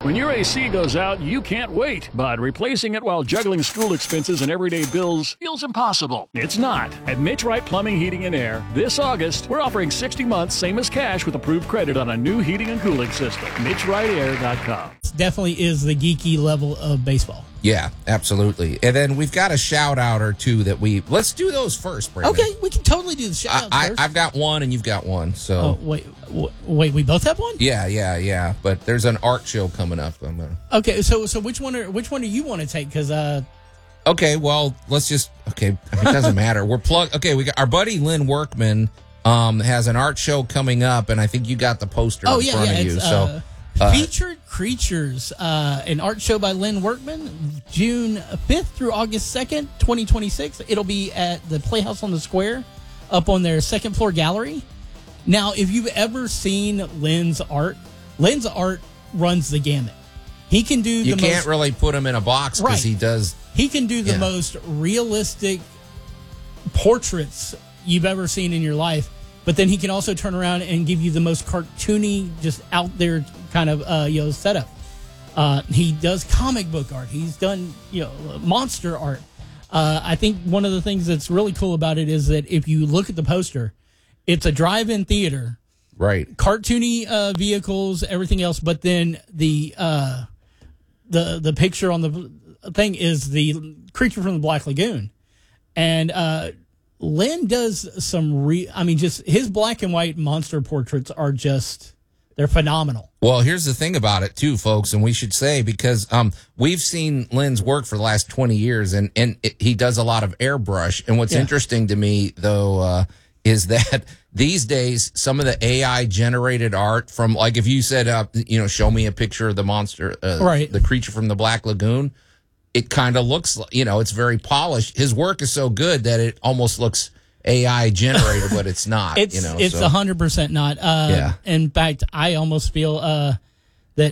When your AC goes out, you can't wait, but replacing it while juggling school expenses and everyday bills feels impossible. It's not. At Mitch Wright Plumbing, Heating, and Air, this August, we're offering 60 months, same as cash, with approved credit on a new heating and cooling system. MitchWrightAir.com. Definitely is the geeky level of baseball. Yeah, absolutely. And then we've got a shout out or two that let's do those first, Brandon. Okay, we can totally do the shout out first. I've got one and you've got one. So wait, we both have one? Yeah. But there's an art show coming up. Okay, so which one do you want to take? Because okay, well, let's just it doesn't matter. We're plugged. Okay, we got our buddy Lynn Workman has an art show coming up, and I think you got the poster in front of you. So. Featured Creatures, an art show by Lynn Workman, June 5th through August 2nd, 2026. It'll be at the Playhouse on the Square, up on their second floor gallery. Now, if you've ever seen Lynn's art runs the gamut. He can do You can't really put him in a box because he does. He can do the most realistic portraits you've ever seen in your life. But then he can also turn around and give you the most cartoony, just out there kind of setup. He does comic book art. He's done monster art. I think one of the things that's really cool about it is that if you look at the poster, it's a drive-in theater, right? Cartoony vehicles, everything else. But then the picture on the thing is the creature from the Black Lagoon, and Lynn does some just his black and white monster portraits are they're phenomenal. Well, here's the thing about it too, folks, and we should say, because we've seen Lynn's work for the last 20 years and he does a lot of airbrush. And what's interesting to me though, is that these days, some of the AI generated art from, like, if you said, show me a picture of the monster, the creature from the Black Lagoon, it kind of looks, it's very polished. His work is so good that it almost looks AI generated, but it's not. It's 100% not. In fact, I almost feel that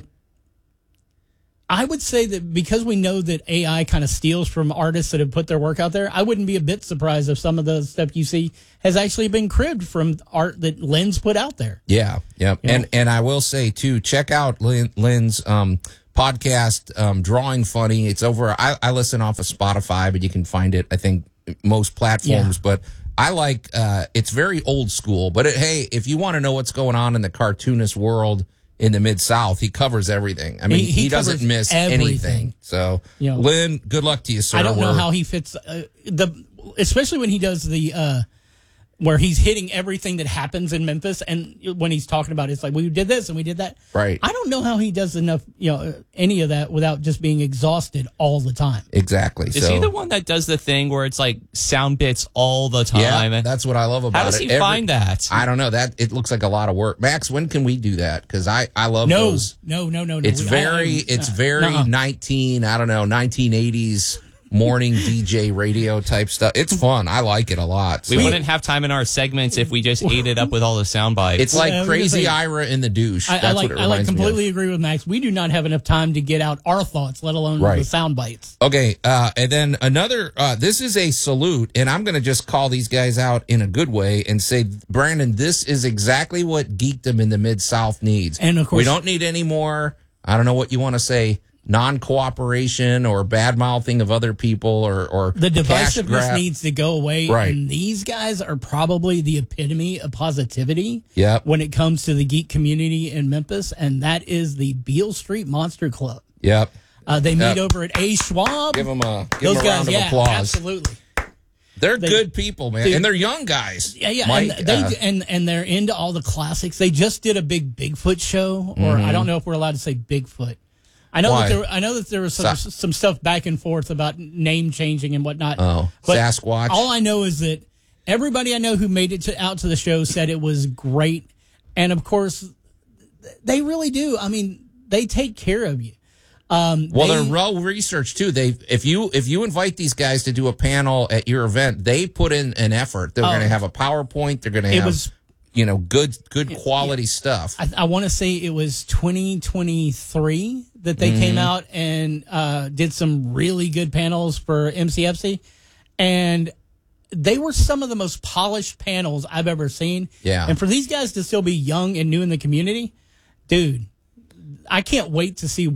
I would say that because we know that AI kind of steals from artists that have put their work out there, I wouldn't be a bit surprised if some of the stuff you see has actually been cribbed from art that Lynn's put out there. Yeah. And I will say too, check out Lynn's podcast, Drawing Funny. It's over. I listen off of Spotify, but you can find it, I think, most platforms. But I like it's very old school. But hey, if you want to know what's going on in the cartoonist world in the Mid-South, he covers everything. I mean, he doesn't miss anything. So, Lynn, good luck to you, sir. I don't know how he fits especially when he does the where he's hitting everything that happens in Memphis, and when he's talking about it, it's like, we did this and we did that. Right. I don't know how he does enough, any of that without just being exhausted all the time. Exactly. Is he the one that does the thing where it's like sound bits all the time? Yeah, that's what I love about it. How does he find that? I don't know. It looks like a lot of work. Max, when can we do that? Because I love those. No. It's very 1980s morning DJ radio type stuff. It's fun. I like it a lot. We wouldn't have time in our segments if we just ate it up with all the sound bites. It's like Crazy Ira in the douche. That's what it reminds me of. Completely agree with Max. We do not have enough time to get out our thoughts, let alone the sound bites. Okay, and then another, this is a salute, and I'm going to just call these guys out in a good way and say, Brandon, this is exactly what geekdom in the Mid-South needs. And of course, we don't need any more, I don't know what you want to say, non-cooperation or bad-mouthing of other people or the divisiveness needs to go away. Right. And these guys are probably the epitome of positivity when it comes to the geek community in Memphis, and that is the Beale Street Monster Club. Yep. They meet over at A. Schwab. Give them a round of applause. Absolutely. They're good people, man, and they're young guys. Yeah, Mike, and they're into all the classics. They just did a big Bigfoot show, or I don't know if we're allowed to say Bigfoot. I know that there was some stuff back and forth about name changing and whatnot. Oh, but Sasquatch. All I know is that everybody I know who made it out to the show said it was great, and of course, they really do. I mean, they take care of you. They're well researched too. If you invite these guys to do a panel at your event, they put in an effort. They're going to have a PowerPoint. They're going to have good quality stuff. I want to say it was 2023 that they came out and did some really good panels for MCFC, and they were some of the most polished panels I've ever seen. Yeah, and for these guys to still be young and new in the community, dude, I can't wait to see